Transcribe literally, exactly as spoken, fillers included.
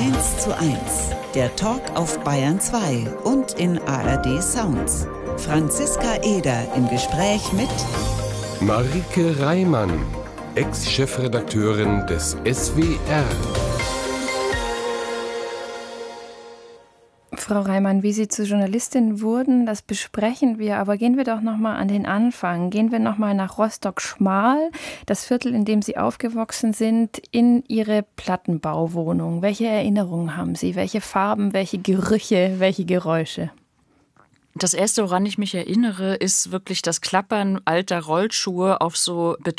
eins zu eins, der Talk auf Bayern zwei und in A R D Sounds. Franziska Eder im Gespräch mit Marike Reimann, Ex-Chefredakteurin des S W R. Frau Reimann, wie Sie zur Journalistin wurden, das besprechen wir, aber gehen wir doch noch mal an den Anfang. Gehen wir noch mal nach Rostock-Schmal, das Viertel, in dem Sie aufgewachsen sind, in Ihre Plattenbauwohnung. Welche Erinnerungen haben Sie? Welche Farben, welche Gerüche, welche Geräusche? Das Erste, woran ich mich erinnere, ist wirklich das Klappern alter Rollschuhe auf so